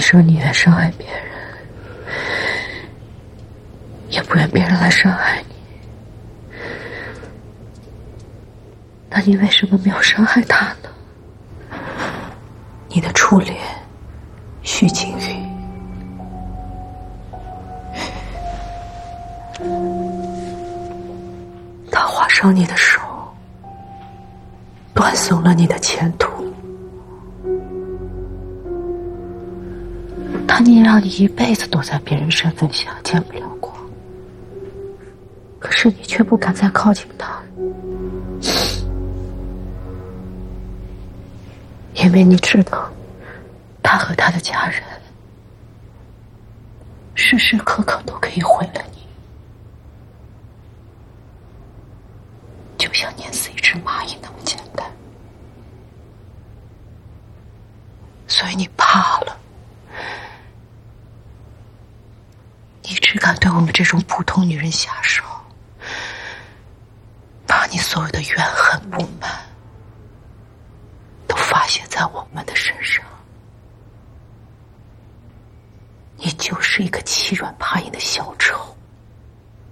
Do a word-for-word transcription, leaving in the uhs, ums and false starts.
时候你愿伤害别人，也不愿别人来伤害你，那你为什么没有伤害他呢？你的初恋徐静宇，他划伤你的手，断送了你的前途，他宁让你一辈子躲在别人身份下，见不了光，可是你却不敢再靠近他，因为你知道他和他的家人时时刻刻都可以毁了你，就像碾死一只蚂蚁那么简单，所以你怕了，你只敢对我们这种普通女人下手，把你所有的怨恨不满都发泄在我们的身上。你就是一个欺软怕硬的小丑。